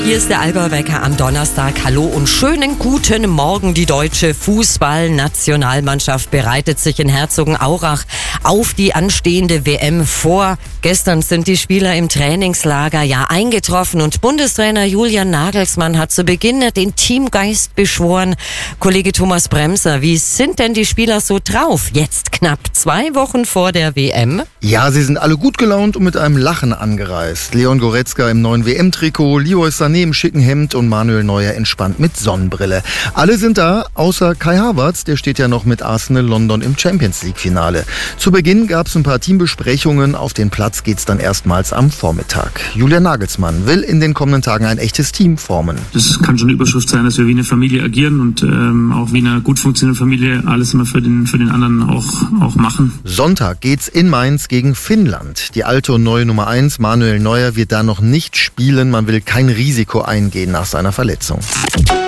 Hier ist der Allgäu-Wecker am Donnerstag. Hallo und schönen guten Morgen. Die deutsche Fußballnationalmannschaft bereitet sich in Herzogenaurach auf die anstehende WM vor. Gestern sind die Spieler im Trainingslager eingetroffen und Bundestrainer Julian Nagelsmann hat zu Beginn den Teamgeist beschworen. Kollege Thomas Bremser, wie sind denn die Spieler so drauf? Jetzt knapp 2 Wochen vor der WM. Ja, sie sind alle gut gelaunt und mit einem Lachen angereist. Leon Goretzka im neuen WM-Trikot, Leroy Sané im schicken Hemd und Manuel Neuer entspannt mit Sonnenbrille. Alle sind da, außer Kai Havertz, der steht ja noch mit Arsenal London im Champions-League-Finale. Zu Beginn gab es ein paar Teambesprechungen, auf den Platz geht's dann erstmals am Vormittag. Julian Nagelsmann will in den kommenden Tagen ein echtes Team formen. Das kann schon eine Überschrift sein, dass wir wie eine Familie agieren und auch wie eine gut funktionierende Familie alles immer für den anderen auch machen. Sonntag geht's in Mainz gegen Finnland. Die alte und neue Nummer 1, Manuel Neuer, wird da noch nicht spielen. Man will kein Risiko eingehen nach seiner Verletzung.